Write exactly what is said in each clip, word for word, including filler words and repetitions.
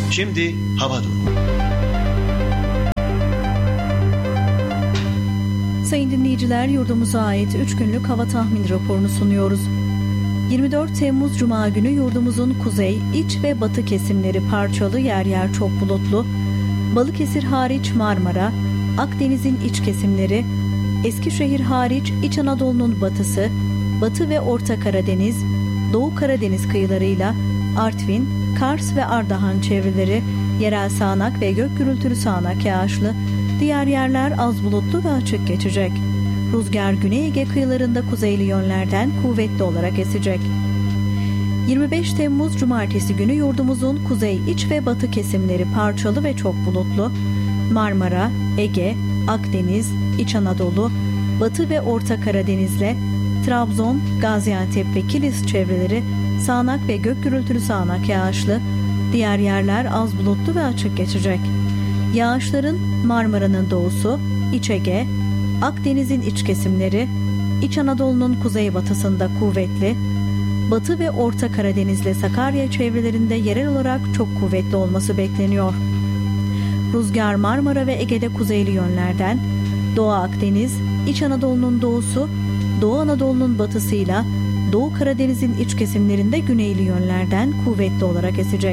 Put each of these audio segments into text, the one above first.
Şimdi hava durumu. Sayın dinleyiciler, yurdumuza ait üç günlük hava tahmin raporunu sunuyoruz. yirmi dört Temmuz Cuma günü yurdumuzun kuzey, iç ve batı kesimleri parçalı, yer yer çok bulutlu. Balıkesir hariç Marmara, Akdeniz'in iç kesimleri, Eskişehir hariç İç Anadolu'nun batısı, Batı ve Orta Karadeniz, Doğu Karadeniz kıyılarıyla Artvin, Kars ve Ardahan çevreleri, yerel sağanak ve gök gürültülü sağanak yağışlı, diğer yerler az bulutlu ve açık geçecek. Rüzgar Güney Ege kıyılarında kuzeyli yönlerden kuvvetli olarak esecek. yirmi beş Temmuz Cumartesi günü yurdumuzun kuzey, iç ve batı kesimleri parçalı ve çok bulutlu. Marmara, Ege, Akdeniz, İç Anadolu, Batı ve Orta Karadeniz'le Trabzon, Gaziantep ve Kilis çevreleri sağanak ve gök gürültülü sağanak yağışlı, diğer yerler az bulutlu ve açık geçecek. Yağışların Marmara'nın doğusu, İç Ege, Akdeniz'in iç kesimleri, İç Anadolu'nun kuzeybatısında kuvvetli, Batı ve Orta Karadeniz'le Sakarya çevrelerinde yerel olarak çok kuvvetli olması bekleniyor. Rüzgar Marmara ve Ege'de kuzeyli yönlerden, Doğu Akdeniz, İç Anadolu'nun doğusu, Doğu Anadolu'nun batısıyla Doğu Karadeniz'in iç kesimlerinde güneyli yönlerden kuvvetli olarak esecek.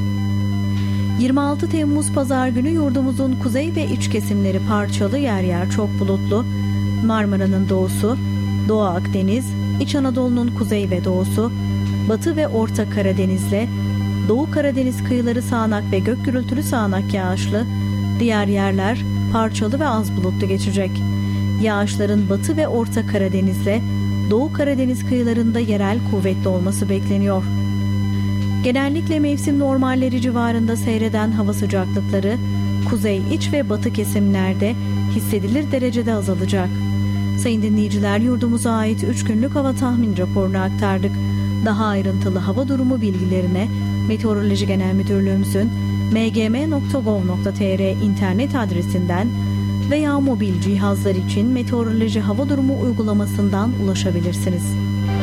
yirmi altı Temmuz Pazar günü yurdumuzun kuzey ve iç kesimleri parçalı, yer yer çok bulutlu. Marmara'nın doğusu, Doğu Akdeniz, İç Anadolu'nun kuzey ve doğusu, Batı ve Orta Karadeniz'le Doğu Karadeniz kıyıları sağanak ve gök gürültülü sağanak yağışlı, diğer yerler parçalı ve az bulutlu geçecek. Yağışların Batı ve Orta Karadeniz'le Doğu Karadeniz kıyılarında yerel kuvvetli olması bekleniyor. Genellikle mevsim normalleri civarında seyreden hava sıcaklıkları kuzey, iç ve batı kesimlerde hissedilir derecede azalacak. Sayın dinleyiciler, yurdumuza ait üç günlük hava tahmin raporunu aktardık. Daha ayrıntılı hava durumu bilgilerine Meteoroloji Genel Müdürlüğümüzün m g m nokta gov nokta t r internet adresinden veya mobil cihazlar için meteoroloji hava durumu uygulamasından ulaşabilirsiniz.